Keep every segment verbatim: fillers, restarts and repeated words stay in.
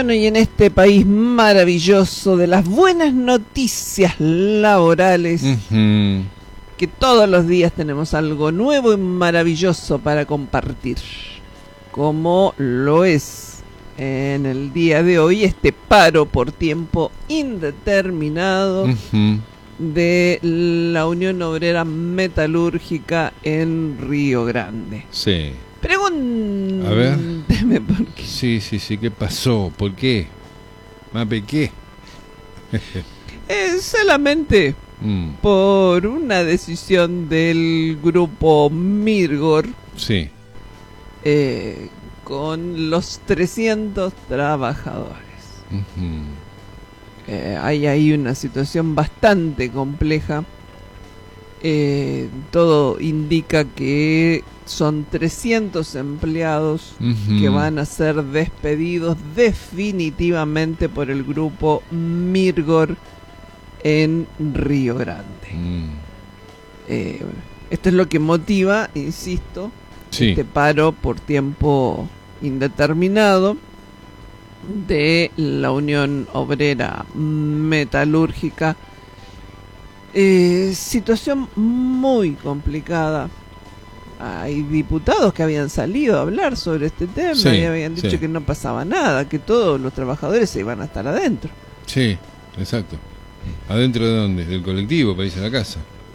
Bueno, y en este país maravilloso de las buenas noticias laborales, Uh-huh. que todos los días tenemos algo nuevo y maravilloso para compartir, como lo es en el día de hoy este paro por tiempo indeterminado Uh-huh. de la Unión Obrera Metalúrgica en Río Grande. Sí. Pregúnteme A ver. por qué. Sí, sí, sí. ¿Qué pasó? ¿Por qué? Mape, ¿qué? Eh, solamente Mm, por una decisión del grupo Mirgor, sí. eh, con los trescientos trabajadores. Uh-huh. Eh, hay ahí una situación bastante compleja. Eh, todo indica que son trescientos empleados Uh-huh. que van a ser despedidos definitivamente por el grupo Mirgor en Río Grande. Mm, Eh, esto es lo que motiva, insisto, sí. este paro por tiempo indeterminado de la Unión Obrera Metalúrgica. Eh, situación muy complicada. Hay diputados que habían salido a hablar sobre este tema Sí, y habían dicho sí. que no pasaba nada, que todos los trabajadores se iban a estar adentro. Sí, exacto. ¿Adentro de dónde? ¿Del colectivo para irse a la casa?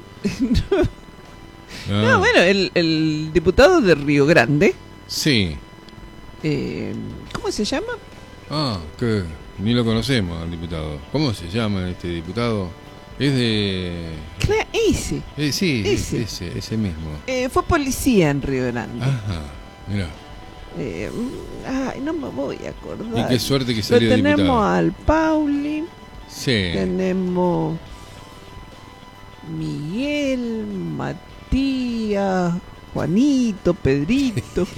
No, Ah, bueno, el, el diputado de Río Grande, Sí. eh, ¿cómo se llama? Ah, que ni lo conocemos al diputado. ¿Cómo se llama este diputado? Es de... Cla- ese. Eh, sí, Ese. ese. ese, ese mismo. Eh, fue policía en Río Grande. Ajá, mira. Eh, mm, ay, no me voy a acordar. Y qué suerte que Lo salió tenemos diputado. al Pauli, Sí. tenemos Miguel, Matías, Juanito, Pedrito.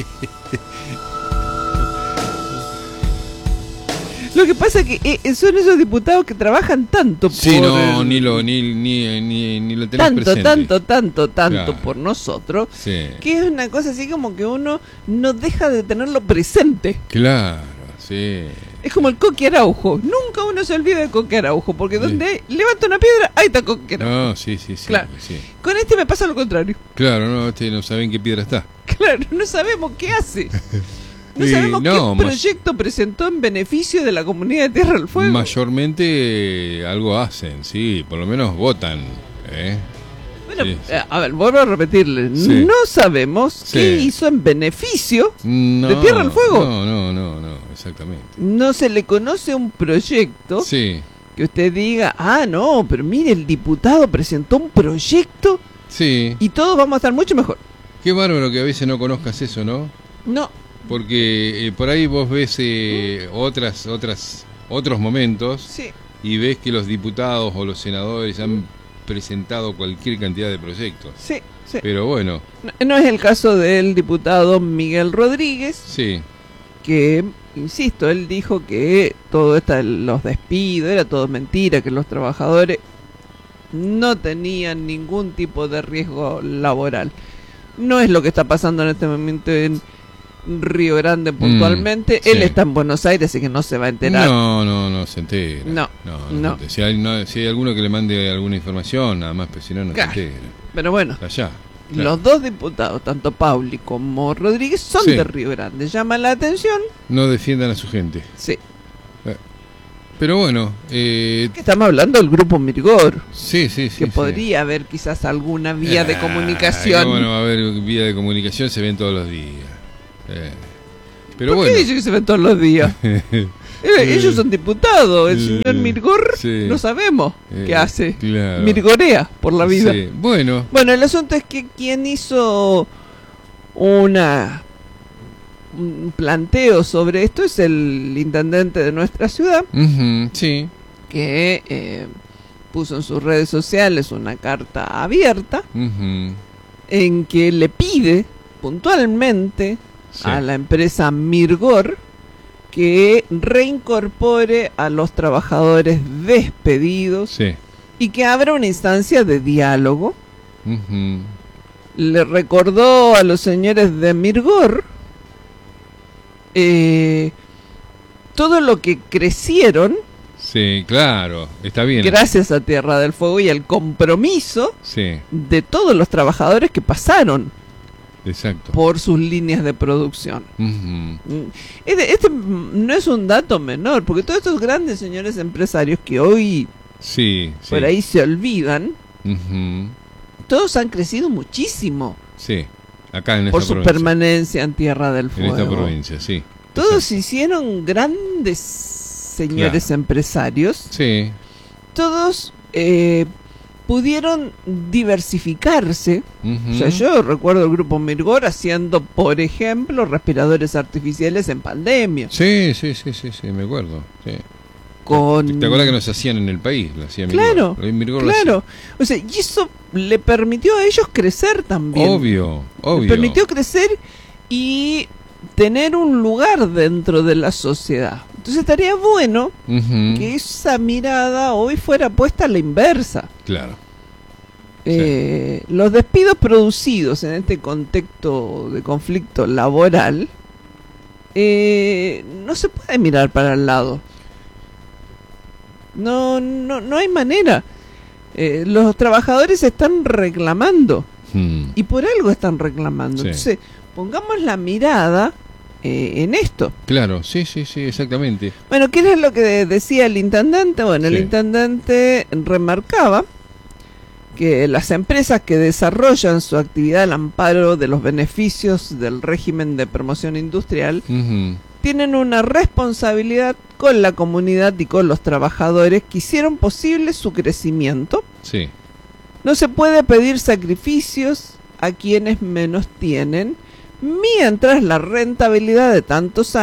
Lo que pasa es que eh, son esos diputados que trabajan tanto Sí, por no, el- ni lo ni ni ni, ni lo tenés tanto, presente. tanto, tanto, tanto Claro. por nosotros, Sí. que es una cosa así como que uno no deja de tenerlo presente. Claro, sí. Es como el Coqui Araujo. Nunca uno se olvida de Coqui Araujo, porque Sí. donde hay- levanta una piedra, ahí está Coqui Araujo. No, sí, sí, sí. Claro. Sí. Con este me pasa lo contrario. Claro, no, este no saben qué piedra está. Claro, no sabemos qué hace. No Y sabemos no, qué mas- proyecto presentó en beneficio de la comunidad de Tierra del Fuego. Mayormente eh, algo hacen, sí, por lo menos votan, ¿eh? Bueno, Sí, sí. eh, a ver, vuelvo a repetirle. Sí. No sabemos Sí. qué hizo en beneficio. No, ¿De Tierra del Fuego? No, no, no, no, exactamente. No se le conoce un proyecto Sí, que usted diga, ah, no, pero mire, el diputado presentó un proyecto sí. y todos vamos a estar mucho mejor. Qué bárbaro que a veces no conozcas eso, ¿no? No, Porque eh, por ahí vos ves eh, otras, otras, otros momentos sí. y ves que los diputados o los senadores han presentado cualquier cantidad de proyectos. Sí, sí. Pero bueno, No, no es el caso del diputado Miguel Rodríguez, sí, que, insisto, él dijo que todo esto, los despidos, era todo mentira, que los trabajadores no tenían ningún tipo de riesgo laboral. No es lo que está pasando en este momento en Río Grande puntualmente. sí. Él está en Buenos Aires, así que no se va a enterar. no, no, no se entera. No, no, no, no. se entera. Si hay, no- si hay alguno que le mande alguna información, nada más, pero si no, no Claro. se entera. Pero bueno, Está allá. claro. los dos diputados, tanto Pauli como Rodríguez, son Sí. de Río Grande. Llama la atención. No defiendan a su gente. Sí. Pero bueno, eh, Que estamos hablando del grupo Mirgor, sí, sí, sí. que sí. podría haber quizás alguna vía de Ah, comunicación. Bueno, a ver, vía de comunicación se ven todos los días. Eh, Pero ¿Por bueno. qué dice que se ven todos los días? Eh, Ellos son diputados. El Eh, señor Mirgor, sí. no sabemos Eh, qué hace. claro. Mirgorea por la vida. Sí, bueno, Bueno, el asunto es que quien hizo una un planteo sobre esto es el intendente de nuestra ciudad, ujú, sí, que eh, puso en sus redes sociales una carta abierta ujú, en que le pide puntualmente sí, a la empresa Mirgor que reincorpore a los trabajadores despedidos sí, y que abra una instancia de diálogo. ujú, Le recordó a los señores de Mirgor eh, todo lo que crecieron, sí, claro, está bien. gracias a Tierra del Fuego y al compromiso Sí, de todos los trabajadores que pasaron exacto. por sus líneas de producción. Ujú. Este, este no es un dato menor, porque todos estos grandes señores empresarios que hoy Sí, sí. por ahí se olvidan, Ujú. todos han crecido muchísimo Sí, acá en esta por su provincia. permanencia en Tierra del En Fuego. esta provincia, sí. Todos Exacto. se hicieron grandes señores Claro. empresarios. Sí, Todos eh, pudieron diversificarse. ujú. O sea, yo recuerdo el grupo Mirgor haciendo, por ejemplo, respiradores artificiales en pandemia. Sí, sí, sí, sí, sí, me acuerdo. Sí. Con... ¿Te acuerdas que nos hacían en el país? Lo hacía Mirgor. Claro, Lo- Mirgor lo claro. O sea, y eso le permitió a ellos crecer hacía. también. Obvio, obvio. Le permitió crecer y tener un lugar dentro de la sociedad. Entonces estaría bueno Ujú. que esa mirada hoy fuera puesta a la inversa. Claro. Eh, los despidos producidos en este contexto de conflicto laboral eh, no se puede mirar para el lado. No, no, no hay manera. Eh, los trabajadores están reclamando Mm. y por algo están reclamando. Sí. Entonces, pongamos la mirada eh, en esto. Claro, sí, sí, sí, exactamente. Bueno, ¿qué era lo que decía el intendente? Bueno, el Sí. intendente remarcaba que las empresas que desarrollan su actividad al amparo de los beneficios del régimen de promoción industrial Ujú. tienen una responsabilidad con la comunidad y con los trabajadores que hicieron posible su crecimiento. Sí. No se puede pedir sacrificios a quienes menos tienen, mientras la rentabilidad de tantos años